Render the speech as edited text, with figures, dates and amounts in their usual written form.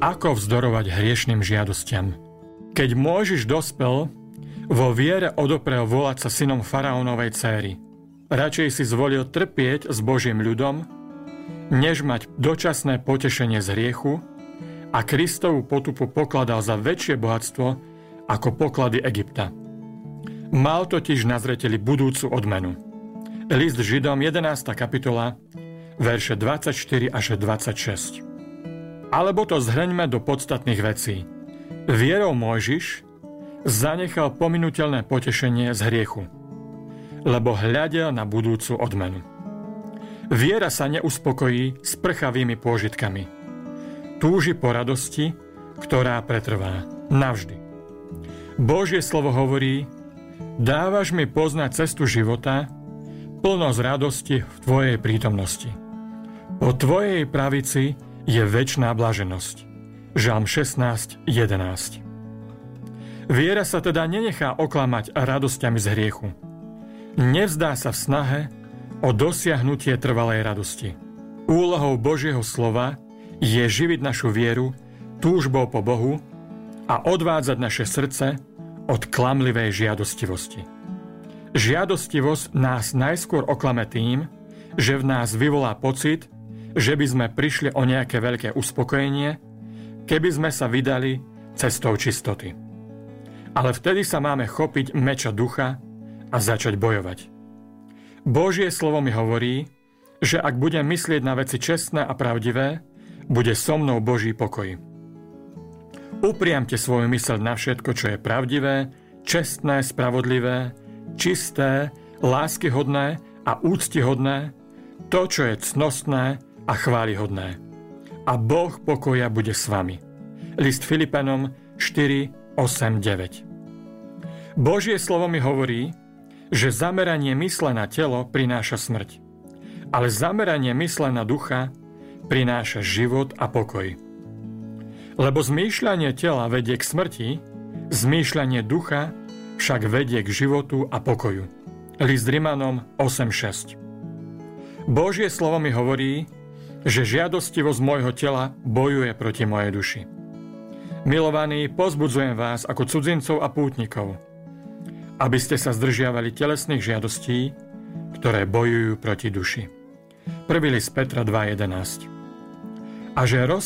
Ako vzdorovať hriešným žiadostiam? Keď Mojžiš dospel, vo viere odoprel volať sa synom faraónovej céry. Radšej si zvolil trpieť s Božím ľudom, než mať dočasné potešenie z hriechu a Kristovu potupu pokladal za väčšie bohatstvo ako poklady Egypta. Mal totiž na zreteli budúcu odmenu. List Židom 11. kapitola, verše 24 až 26. Alebo to zhrňme do podstatných vecí. Vierou Mojžiš zanechal pominuteľné potešenie z hriechu, lebo hľadel na budúcu odmenu. Viera sa neuspokojí s prchavými pôžitkami. Túži po radosti, ktorá pretrvá navždy. Božie slovo hovorí: dávaš mi poznať cestu života, plnosť radosti v tvojej prítomnosti. Po tvojej pravici je večná blaženosť. Žalm 16:11. Viera sa teda nenechá oklamať radosťami z hriechu. Nevzdá sa v snahe o dosiahnutie trvalej radosti. Úlohou Božieho slova je živiť našu vieru túžbou po Bohu a odvádzať naše srdce od klamlivej žiadostivosti. Žiadostivosť nás najskôr oklame tým, že v nás vyvolá pocit, že by sme prišli o nejaké veľké uspokojenie, keby sme sa vydali cestou čistoty. Ale vtedy sa máme chopiť meča ducha a začať bojovať. Božie slovo mi hovorí, že ak budem myslieť na veci čestné a pravdivé, bude so mnou Boží pokoj. Upriamte svoju myseľ na všetko, čo je pravdivé, čestné, spravodlivé, čisté, láskyhodné a úctihodné, to, čo je cnostné a chválihodné. A Boh pokoja bude s vami. List Filipanom 4:8-9. Božie slovo mi hovorí, že zameranie mysle na telo prináša smrť, ale zameranie mysle na ducha prináša život a pokoj. Lebo zmýšľanie tela vedie k smrti, zmýšľanie ducha však vedie k životu a pokoju. List Rimanom 8:6. Božie slovo mi hovorí, že žiadostivosť môjho tela bojuje proti mojej duši. Milovaní, pozbudzujem vás ako cudzincov a pútnikov, aby ste sa zdržiavali telesných žiadostí, ktoré bojujú proti duši. 1. list Petra 2:11. A že